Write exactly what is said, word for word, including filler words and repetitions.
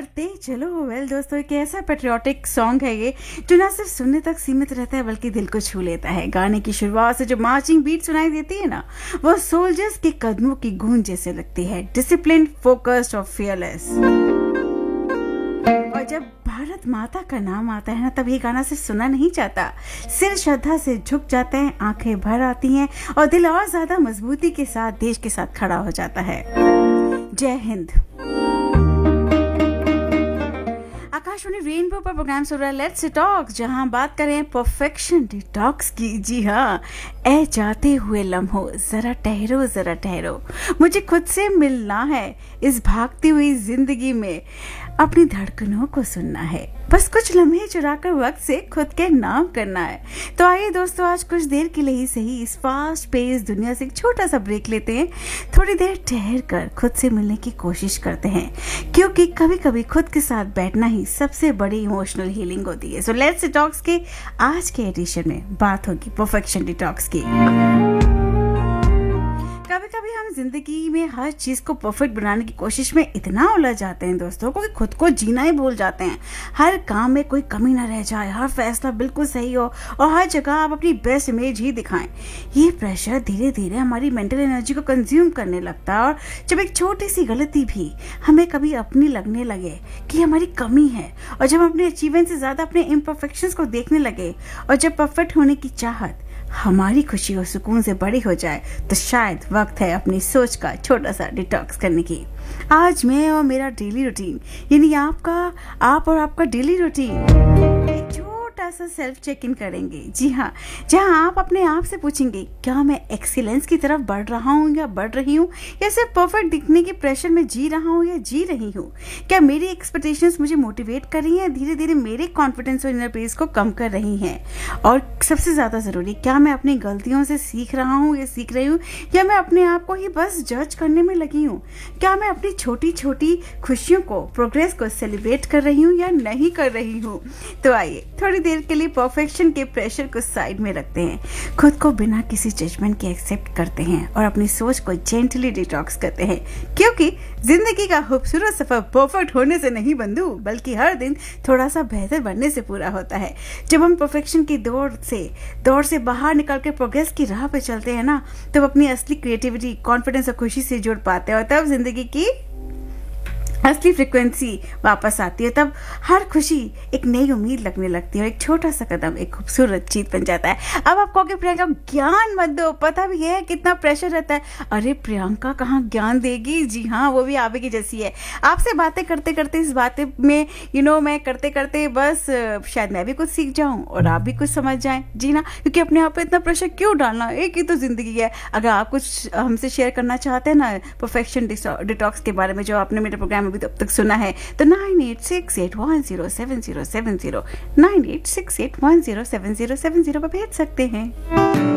बढ़ते चलो। वेल दोस्तों, एक ऐसा पेट्रियाटिक सॉन्ग है ये जो ना सिर्फ सुनने तक सीमित रहता है बल्कि दिल को छू लेता है। गाने की शुरुआत से जो मार्चिंग बीट सुनाई देती है ना, वो सोल्जर्स के कदमों की गूंज जैसे लगती है। डिसिप्लिन, फोकस्ड और फियरलेस। और जब भारत माता का नाम आता है ना, तब ये गाना सिर्फ सुना नहीं जाता, सिर श्रद्धा से झुक जाते हैं, आंखें भर आती हैं और दिल और ज्यादा मजबूती के साथ देश के साथ खड़ा हो जाता है। जय हिंद। आकाशवाणी रेनबो पर प्रोग्राम सुन रहा है लेट्स टॉक, जहां बात करें परफेक्शन डिटॉक्स की। जी हाँ, ए जाते हुए लम्हों जरा ठहरो जरा ठहरो, मुझे खुद से मिलना है। इस भागती हुई जिंदगी में अपनी धड़कनों को सुनना है, बस कुछ लम्हे चुराकर वक्त से खुद के नाम करना है। तो आइए दोस्तों, आज कुछ देर के लिए ही सही इस फास्ट पेस दुनिया से एक छोटा सा ब्रेक लेते हैं। थोड़ी देर ठहर कर खुद से मिलने की कोशिश करते हैं, क्योंकि कभी कभी खुद के साथ बैठना ही सबसे बड़ी इमोशनल हीलिंग होती है। सो लेट्स डिटॉक्स के आज के एडिशन में बात होगी परफेक्शन डिटॉक्स की। कभी कभी हम जिंदगी में हर चीज को परफेक्ट बनाने की कोशिश में इतना उलझ जाते हैं दोस्तों को कि खुद को जीना ही भूल जाते हैं। हर काम में कोई कमी ना रह जाए, हर फैसला बिल्कुल सही हो और हर जगह आप अपनी बेस्ट इमेज ही दिखाएं। ये प्रेशर धीरे धीरे हमारी मेंटल एनर्जी को कंज्यूम करने लगता है और जब एक छोटी सी गलती भी हमें कभी अपनी लगने लगे कि हमारी कमी है, और जब हम अपने अचीवमेंट से ज्यादा अपने इम्परफेक्शंस को देखने लगे, और जब परफेक्ट होने की चाहत हमारी खुशी और सुकून से बड़ी हो जाए, तो शायद वक्त है अपनी सोच का छोटा सा डिटॉक्स करने की। आज मैं और मेरा डेली रूटीन, यानी आपका आप और आपका डेली रूटीन, एक छोटा सा सेल्फ चेक इन करेंगे। जी हाँ, जहाँ आप अपने आप से पूछेंगे, क्या मैं एक्सीलेंस की तरफ बढ़ रहा हूँ या बढ़ रही हूँ, या सिर्फ परफेक्ट दिखने के प्रेशर में जी रहा हूँ या जी रही हूँ। क्या मेरी एक्सपेक्टेशंस मुझे मोटिवेट कर रही हैं, धीरे धीरे मेरे कॉन्फिडेंस और इनर पीस को कम कर रही हैं। और सबसे ज्यादा जरूरी, क्या मैं अपनी गलतियों से सीख रहा हूँ या सीख रही हूँ, या मैं अपने आप को ही बस जज करने में लगी हूँ। क्या मैं अपनी छोटी छोटी खुशियों को, प्रोग्रेस को सेलिब्रेट कर रही हूँ या नहीं कर रही हूँ। तो आइए थोड़ी देर के लिए परफेक्शन के प्रेशर को साइड में रखते हैं, खुद को बिना किसी जजमेंट के एक्सेप्ट करते हैं और अपनी सोच को जेंटली डिटॉक्स करते हैं, क्योंकि जिंदगी का खूबसूरत सफर परफेक्ट होने से नहीं बंधु, बल्कि हर दिन थोड़ा सा बेहतर बनने से पूरा होता है। जब हम परफेक्शन की दौड़ से दौड़ से बाहर निकल के प्रोग्रेस की राह पे चलते हैं ना, तब अपनी असली क्रिएटिविटी, कॉन्फिडेंस और खुशी से जुड़ पाते हैं, और तब जिंदगी की असली फ्रिक्वेंसी वापस आती है। तब हर खुशी एक नई उम्मीद लगने लगती है और एक छोटा सा कदम एक खूबसूरत जीत बन जाता है। अब आप कहोगे प्रियंका ज्ञान मत दो, पता भी है कितना प्रेशर रहता है। अरे प्रियंका कहाँ ज्ञान देगी, जी हाँ, वो भी आप ही की जैसी है। आपसे बातें करते करते इस बातें में यू नो मैं करते करते बस शायद मैं भी कुछ सीख जाऊं और आप भी कुछ समझ जाएं। जी ना, क्योंकि अपने आप पे इतना प्रेशर क्यों डालना, एक ही तो जिंदगी है। अगर आप कुछ हमसे शेयर करना चाहते हैं ना परफेक्शन डिटॉक्स के बारे में, जो आपने मेरे प्रोग्राम अभी तब तक सुना है, तो nine eight six eight one zero seven zero seven zero nine eight six eight one zero seven zero seven zero पर भेज सकते हैं।